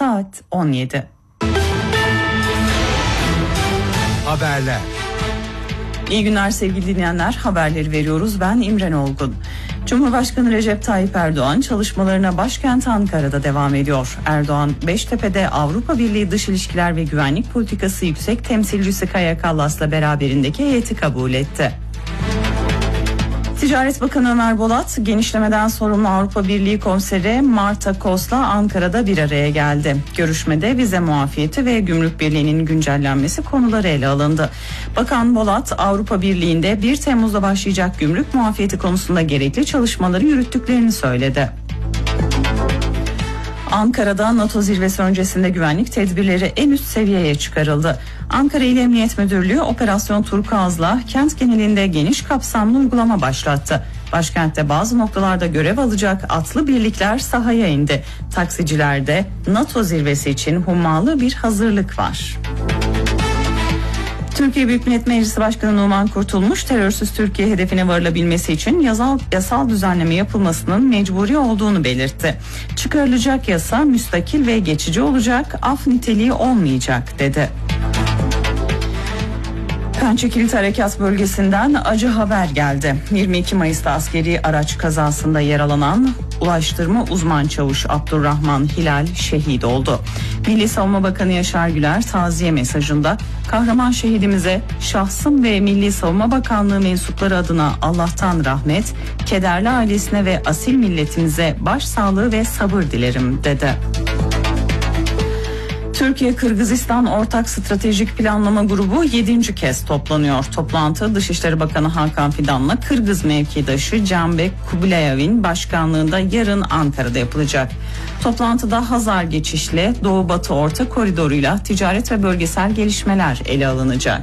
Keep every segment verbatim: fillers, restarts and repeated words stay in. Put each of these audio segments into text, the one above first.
Saat on yedi. Haberler. İyi günler sevgili dinleyenler, haberleri veriyoruz. Ben İmren Olgun. Cumhurbaşkanı Recep Tayyip Erdoğan çalışmalarına başkent Ankara'da devam ediyor. Erdoğan, Beştepe'de Avrupa Birliği Dış İlişkiler ve Güvenlik Politikası Yüksek Temsilcisi Kaja Kallas'la beraberindeki heyeti kabul etti. Ticaret Bakanı Ömer Bolat, genişlemeden sorumlu Avrupa Birliği Komiseri Marta Kos'la Ankara'da bir araya geldi. Görüşmede vize muafiyeti ve gümrük birliğinin güncellenmesi konuları ele alındı. Bakan Bolat, Avrupa Birliği'nde bir Temmuz'da başlayacak gümrük muafiyeti konusunda gerekli çalışmaları yürüttüklerini söyledi. Ankara'da NATO zirvesi öncesinde güvenlik tedbirleri en üst seviyeye çıkarıldı. Ankara İl Emniyet Müdürlüğü Operasyon Turkuaz'la kent genelinde geniş kapsamlı uygulama başlattı. Başkentte bazı noktalarda görev alacak atlı birlikler sahaya indi. Taksicilerde NATO zirvesi için hummalı bir hazırlık var. Türkiye Büyük Millet Meclisi Başkanı Numan Kurtulmuş, terörsüz Türkiye hedefine varılabilmesi için yasal, yasal düzenleme yapılmasının mecburi olduğunu belirtti. Çıkarılacak yasa müstakil ve geçici olacak, af niteliği olmayacak dedi. Pençe Kilit Harekat Bölgesi'nden acı haber geldi. yirmi iki Mayıs'ta askeri araç kazasında yaralanan Ulaştırma Uzman Çavuş Abdurrahman Hilal şehit oldu. Milli Savunma Bakanı Yaşar Güler taziye mesajında kahraman şehidimize şahsım ve Milli Savunma Bakanlığı mensupları adına Allah'tan rahmet, kederli ailesine ve asil milletimize başsağlığı ve sabır dilerim dedi. Türkiye-Kırgızistan Ortak Stratejik Planlama Grubu yedinci kez toplanıyor. Toplantı Dışişleri Bakanı Hakan Fidan'la Kırgız mevkidaşı Canbek Kubilayev'in başkanlığında yarın Ankara'da yapılacak. Toplantıda Hazar geçişle Doğu-Batı Orta Koridoruyla ticaret ve bölgesel gelişmeler ele alınacak.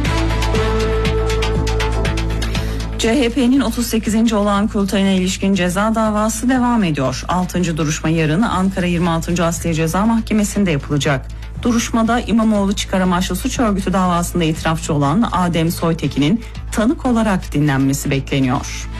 C H P'nin otuz sekizinci olağan kurultayına ilişkin ceza davası devam ediyor. altıncı duruşma yarın Ankara yirmi altıncı Asliye Ceza Mahkemesi'nde yapılacak. Duruşmada İmamoğlu çıkar amaçlı suç örgütü davasında itirafçı olan Adem Soytekin'in tanık olarak dinlenmesi bekleniyor.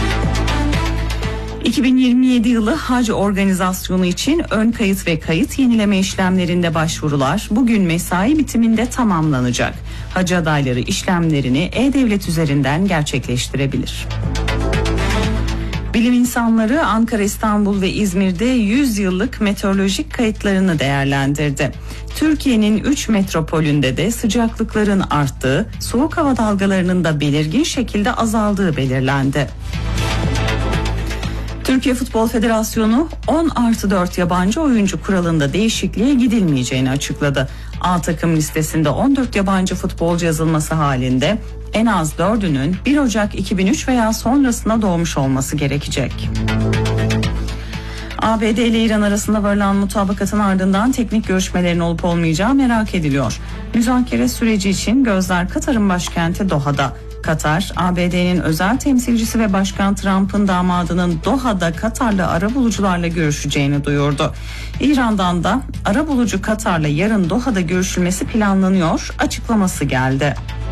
iki bin yirmi yedi yılı hac organizasyonu için ön kayıt ve kayıt yenileme işlemlerinde başvurular bugün mesai bitiminde tamamlanacak. Hac adayları işlemlerini E-Devlet üzerinden gerçekleştirebilir. Bilim insanları Ankara, İstanbul ve İzmir'de yüz yıllık meteorolojik kayıtlarını değerlendirdi. Türkiye'nin üç metropolünde de sıcaklıkların arttığı, soğuk hava dalgalarının da belirgin şekilde azaldığı belirlendi. Türkiye Futbol Federasyonu on artı dört yabancı oyuncu kuralında değişikliğe gidilmeyeceğini açıkladı. A takım listesinde on dört yabancı futbolcu yazılması halinde en az dördünün bir Ocak iki bin üç veya sonrasında doğmuş olması gerekecek. A B D ile İran arasında varılan mutabakatın ardından teknik görüşmelerin olup olmayacağı merak ediliyor. Müzakere süreci için gözler Katar'ın başkenti Doha'da. Katar, A B D'nin özel temsilcisi ve Başkan Trump'ın damadının Doha'da Katar'la arabulucularla görüşeceğini duyurdu. İran'dan da arabulucu Katar'la yarın Doha'da görüşülmesi planlanıyor açıklaması geldi.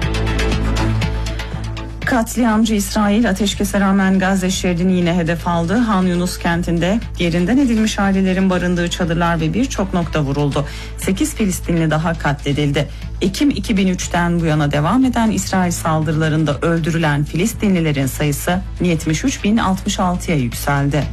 Katliamcı İsrail ateşkese rağmen Gazze şeridini yine hedef aldı. Han Yunus kentinde yerinden edilmiş ailelerin barındığı çadırlar ve birçok nokta vuruldu. sekiz Filistinli daha katledildi. Ekim iki bin üçten bu yana devam eden İsrail saldırılarında öldürülen Filistinlilerin sayısı yetmiş üç bin altmış altıya yükseldi.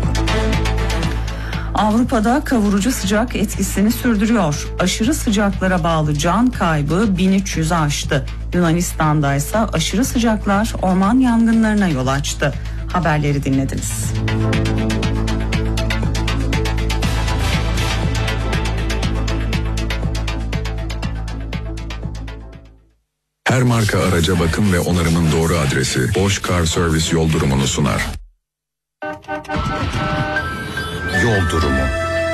Avrupa'da kavurucu sıcak etkisini sürdürüyor. Aşırı sıcaklara bağlı can kaybı bin üç yüzü aştı. Yunanistan'da ise aşırı sıcaklar orman yangınlarına yol açtı. Haberleri dinlediniz. Her marka araca bakım ve onarımın doğru adresi Bosch Car Service yol durumunu sunar. Yol durumu.